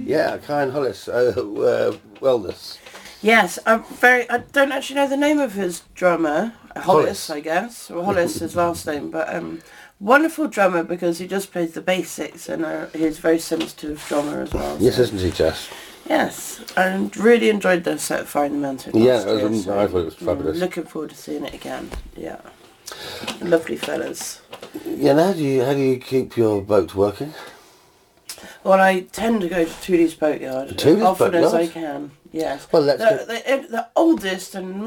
Yeah, Kyan Hollis, Wellness. Yes, I don't actually know the name of his drummer. Hollis, I guess. Or Hollis his last name, but wonderful drummer because he just plays the basics and he's a very sensitive drummer as well. Yes, so. isn't he, Jess? Yes, and really enjoyed the set of Find the Mountain. Yeah, I thought it was fabulous. Looking forward to seeing it again. Yeah, lovely fellas. Yeah, and how do you keep your boat working? Well, I tend to go to Tooley's Boatyard as often as I can. Yes. Well, the oldest and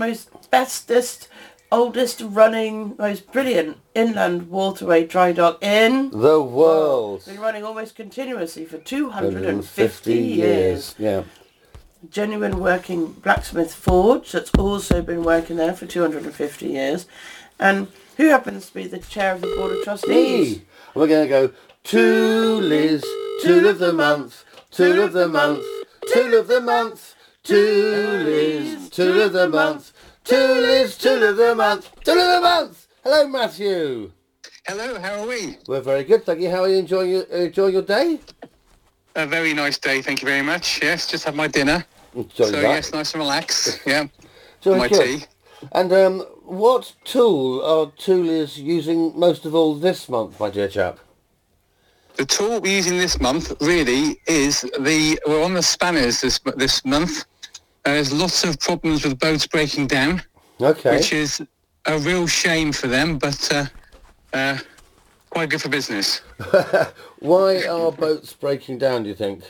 oldest running, most brilliant inland waterway dry dock in the world. Been running almost continuously for 250 years. Yeah. Genuine working blacksmith forge that's also been working there for 250 years. And who happens to be the chair of the Board of Trustees? Me. We're going to go Tooley's Tool of the Month, Tool of the Month, Tool of the Month, Tooley's Tool of the Month, Tooley's Tool of the Month, Tool of the Month. Hello, Matthew. Hello, how are we? We're very good, thank you. How are you enjoying your day? A very nice day, thank you very much. Yes, just had my dinner. Yes, nice and relaxed. Yeah, my tea. And what tool are Tooley's using most of all this month, my dear chap? The tool we're using this month really is we're on the spanners this month. There's lots of problems with boats breaking down. Okay. Which is a real shame for them, but quite good for business. Why are boats breaking down, do you think?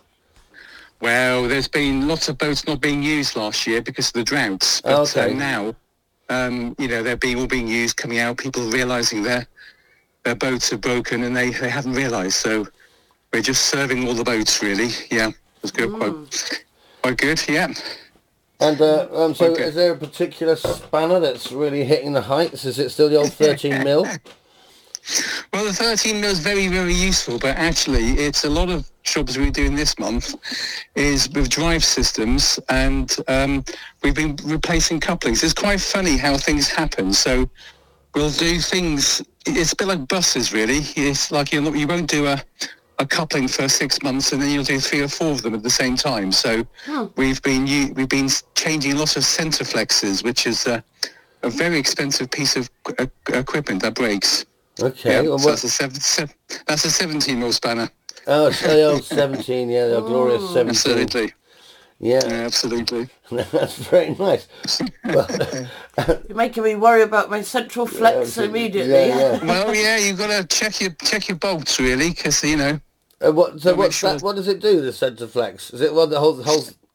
Well, there's been lots of boats not being used last year because of the droughts. But now, they're all being used, coming out, people realising their boats are broken and they haven't realised. So we're just serving all the boats, really. Yeah, it's good, quite good, yeah. And so is there a particular spanner that's really hitting the heights? Is it still the old 13 mil? Well, the 13 mil is very, very useful, but actually it's a lot of jobs we're doing this month is with drive systems, and we've been replacing couplings. It's quite funny how things happen. So we'll do things, it's a bit like buses, really. It's like you won't do a coupling for 6 months and then you'll do 3 or 4 of them at the same time. So we've been changing lots of centre flexes, which is a very expensive piece of equipment that breaks. Okay. Yeah, so that's a 17 mil spanner. Oh, it's the old 17, yeah, the glorious 17. Absolutely. Yeah, absolutely. That's very nice. Well, you're making me worry about my central flex immediately. Yeah. Well, yeah, you've got to check your bolts, really, because, what does it do, the centre flex? Is it the whole...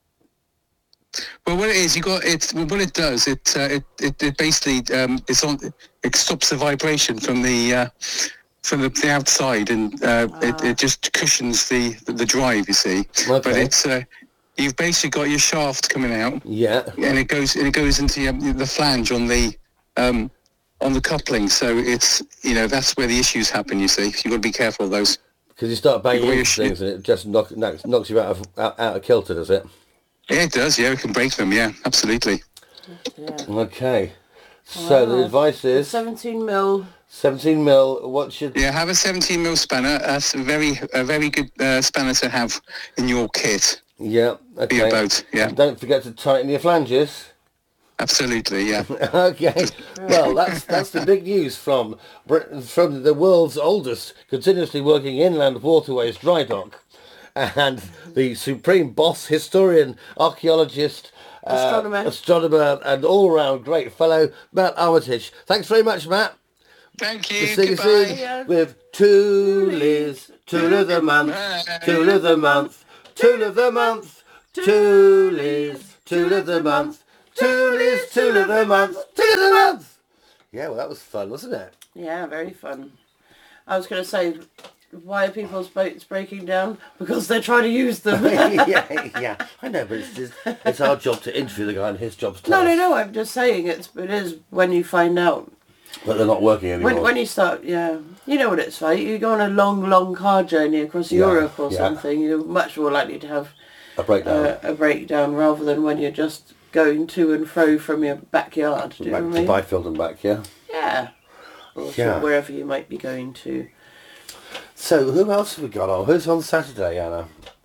Well, what it is, what it does, it basically it stops the vibration from the outside, and it just cushions the drive, you see. Okay. But it's you've basically got your shaft coming out. Yeah. And it goes into the flange on the coupling. So it's that's where the issues happen. You see, you've got to be careful of those. Because you start banging into things and it just knocks you out of kilter, does it? Yeah, it does. Yeah, it can break them. Yeah, absolutely. Yeah. Okay. So the advice is 17 mil. 17 mil. What should? Yeah, have a 17 mil spanner. That's a very good spanner to have in your kit. Yeah. Okay. For your boat. Yeah. And don't forget to tighten your flanges. Absolutely. Yeah. Okay. Well, that's the big news from the world's oldest continuously working inland waterways dry dock. And the supreme boss, historian, archaeologist, astronomer, and all-round great fellow, Matt Armitage. Thanks very much, Matt. Thank you. See you soon with Tooley's Tool of the Month, Tool of the Month, Tool of the Month, Tooley's Tool of the Month, Tooley's Tool of the Month, Tool of the Month. Yeah, well, that was fun, wasn't it? Yeah, very fun. I was going to say, why are people's boats breaking down? Because they're trying to use them. yeah, I know, but it's our job to interview the guy and his job to tell us. No, I'm just saying it is when you find out. But they're not working anymore. When you start, you know what it's like. You go on a long car journey across Europe or something, you're much more likely to have a breakdown rather than when you're just going to and fro from your backyard. Do you know what I mean? To Byfield and back, yeah? Yeah. Or wherever you might be going to. So, who else have we got on? Who's on Saturday, Anna?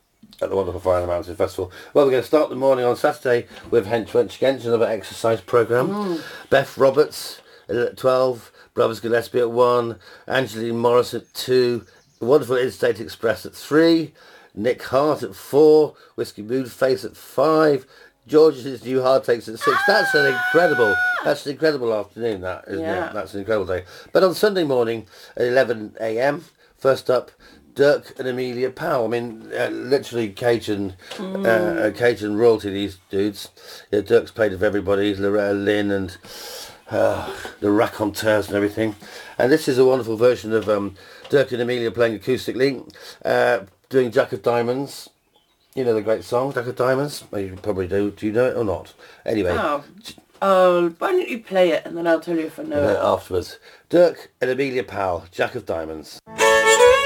at the wonderful Fire on the Mountain Festival. Well, we're going to start the morning on Saturday with Hench Wench Gench, another exercise programme. Beth Roberts at 12, Brothers Gillespie at 1, Angeline Morris at 2, the wonderful Interstate Express at 3, Nick Hart at 4, Whiskey Moonface at 5, George's New Hard Takes at 6. That's an incredible afternoon, that, isn't it? That's an incredible day. But on Sunday morning at 11 a.m, first up, Dirk and Amelia Powell. I mean, literally Cajun royalty, these dudes. Yeah, Dirk's played with everybody, Loretta Lynn and the raconteurs and everything. And this is a wonderful version of Dirk and Amelia playing acoustically, doing Jack of Diamonds. You know the great song, Jack of Diamonds? Well, you probably do. Do you know it or not? Anyway. Oh, why don't you play it and then I'll tell you if I know it. Afterwards. Dirk and Amelia Powell, Jack of Diamonds.